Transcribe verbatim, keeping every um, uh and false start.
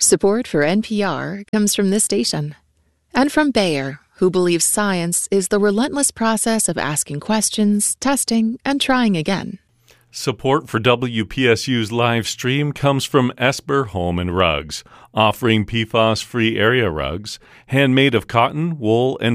Support for N P R comes from this station and from Bayer, who believes science is the relentless process of asking questions, testing, and trying again. Support for W P S U's live stream comes from Esper Home and Rugs, offering P FAS-free area rugs, handmade of cotton, wool, and